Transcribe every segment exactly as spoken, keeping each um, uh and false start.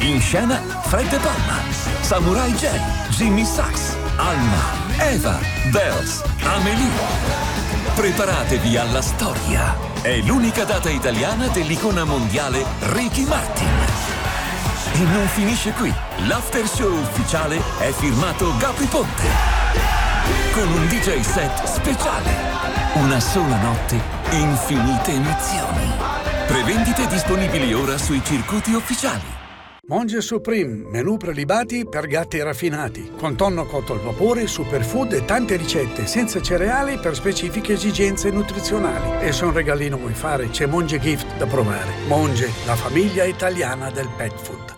In scena Fred De Palma, Samurai J, Jimmy Sachs, Alma, Eva, Bells, Amelie. Preparatevi alla storia. È l'unica data italiana dell'icona mondiale Ricky Martin. E non finisce qui. L'after show ufficiale è firmato Gabri Ponte. Con un D J set speciale. Una sola notte, infinite emozioni. Prevendite disponibili ora sui circuiti ufficiali. Monge Supreme, menù prelibati per gatti raffinati, con tonno cotto al vapore, superfood e tante ricette senza cereali per specifiche esigenze nutrizionali. E se un regalino vuoi fare, c'è Monge Gift da provare. Monge, la famiglia italiana del pet food.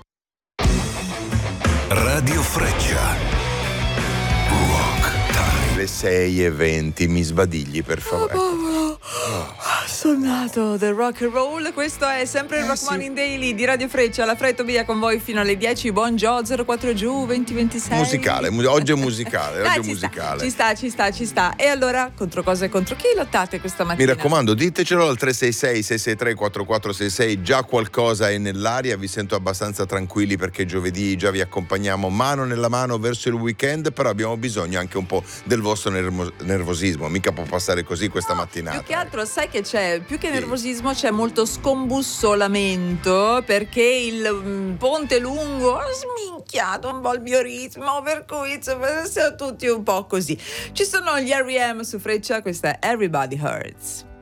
Radio Freccia. Rock Time. Le sei e venti, mi sbadigli per favore. Oh, oh, oh. Sonnato del rock and roll. Questo è sempre il eh, Rock sì. Morning Daily di Radio Freccia. La Fred Tobia con voi fino alle dieci. Buon Gio, zero quattro giù venti ventisei. Musicale, mu- oggi è musicale, Dai, oggi è ci musicale. Sta, ci sta, ci sta, ci sta. E allora, contro cosa e contro chi lottate questa Mi mattina? raccomando, ditecelo al tre sei sei sei sei tre quattro quattro sei sei, già qualcosa è nell'aria, vi sento abbastanza tranquilli perché giovedì già vi accompagniamo mano nella mano verso il weekend, però abbiamo bisogno anche un po' del vostro nervo- nervosismo, mica può passare così questa No, mattinata. Più che altro, sai che c'è? Più che Sì. nervosismo c'è molto scombussolamento, perché il mm, ponte lungo ha sminchiato un po' il mio ritmo, per cui insomma, siamo tutti un po' così. Ci sono gli R E M su Freccia, questa è Everybody Hurts.